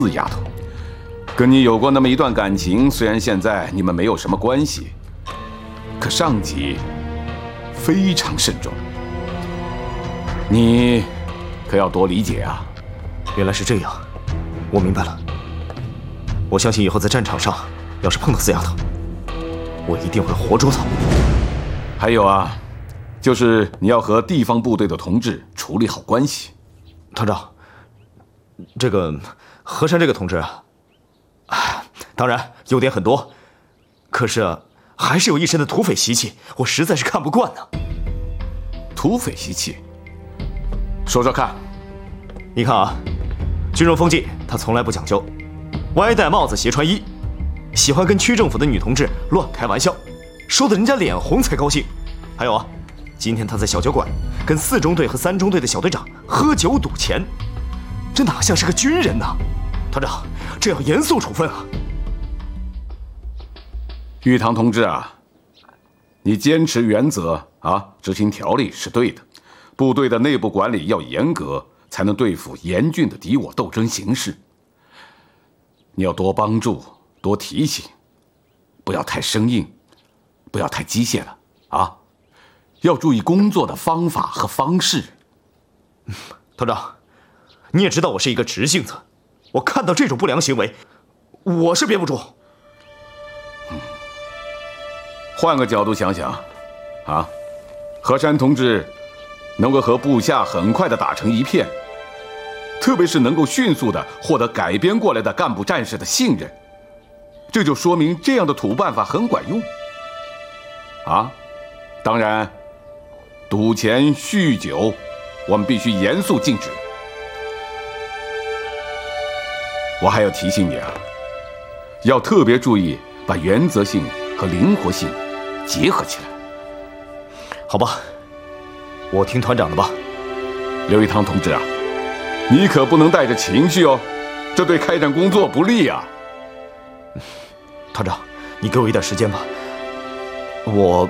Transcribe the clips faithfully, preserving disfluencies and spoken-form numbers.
丫头，跟你有过那么一段感情，虽然现在你们没有什么关系，可上级非常慎重，你可要多理解啊。 原来是这样，我明白了。我相信以后在战场上，要是碰到四丫头，我一定会活捉她。 还有啊，就是你要和地方部队的同志处理好关系。 团长，这个和山这个同志啊，当然优点很多，可是啊，还是有一身的土匪习气，我实在是看不惯呢。 土匪习气？说说看。 你看啊，军容风纪他从来不讲究，歪戴帽子斜穿衣，喜欢跟区政府的女同志乱开玩笑，说得人家脸红才高兴。还有啊，今天他在小酒馆跟四中队和三中队的小队长喝酒赌钱，这哪像是个军人呢？团长，这要严肃处分啊！ 玉堂同志啊，你坚持原则啊，执行条例是对的。部队的内部管理要严格，才能对付严峻的敌我斗争形势。你要多帮助，多提醒，不要太生硬，不要太机械了啊！要注意工作的方法和方式。 团长，你也知道我是一个直性子，我看到这种不良行为，我是憋不住。 嗯，换个角度想想，啊，和山同志能够和部下很快的打成一片，特别是能够迅速的获得改编过来的干部战士的信任，这就说明这样的土办法很管用。啊，当然，赌钱、酗酒，我们必须严肃禁止。我还要提醒你啊，要特别注意把原则性和灵活性结合起来。 好吧，我听团长的吧。 刘一堂同志啊，你可不能带着情绪哦，这对开展工作不利啊。 团长，你给我一点时间吧。我，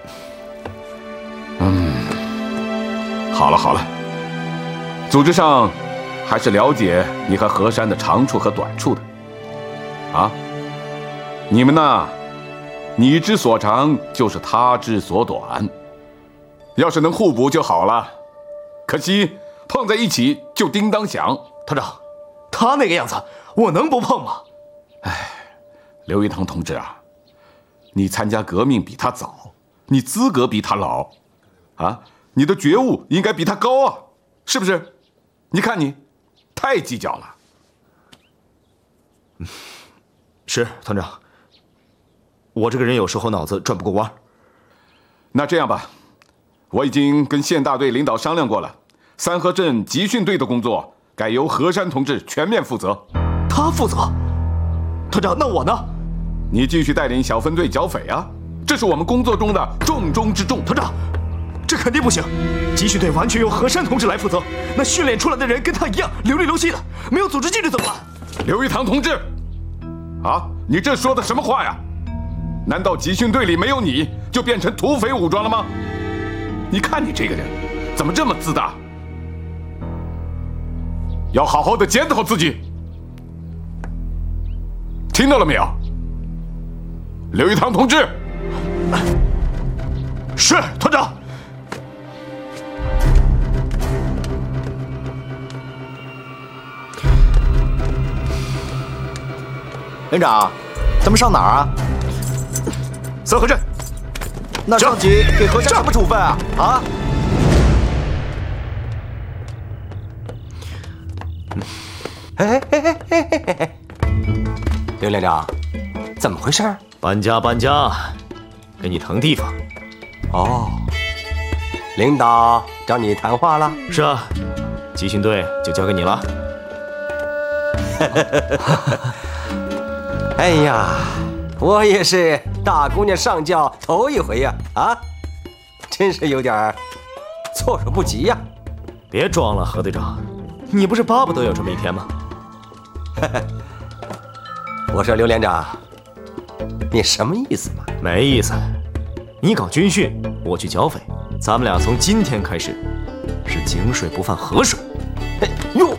嗯，好了好了，组织上还是了解你和何山的长处和短处的。啊，你们呐，你之所长就是他之所短，要是能互补就好了。可惜碰在一起就叮当响。 团长，他那个样子，我能不碰吗？ 哎，刘一堂同志啊，你参加革命比他早，你资格比他老，啊，你的觉悟应该比他高啊，是不是？你看你，太计较了。 嗯，是团长，我这个人有时候脑子转不过弯。 那这样吧，我已经跟县大队领导商量过了，三河镇集训队的工作改由何山同志全面负责。 他负责？团长，那我呢？ 你继续带领小分队剿匪啊，这是我们工作中的重中之重。 团长，这肯定不行，集训队完全由何山同志来负责，那训练出来的人跟他一样流里流气的，没有组织纪律怎么办？ 刘一堂同志，啊，你这说的什么话呀？难道集训队里没有你，就变成土匪武装了吗？你看你这个人，怎么这么自大？要好好的检讨自己，听到了没有？刘一堂同志。 是，团长。 连长，咱们上哪儿啊？ 三河镇。 那上级给何山什么处分啊？啊？哎哎哎哎哎哎！刘连长，怎么回事？ 搬家搬家，给你腾地方。 哦，领导找你谈话了？ 是啊，集训队就交给你了。 哎呀，我也是大姑娘上轿头一回呀！啊，真是有点措手不及呀！ 别装了，何队长，你不是巴不得有这么一天吗？ 我说刘连长，你什么意思嘛？ 没意思，你搞军训，我去剿匪，咱们俩从今天开始是井水不犯河水。 哎呦，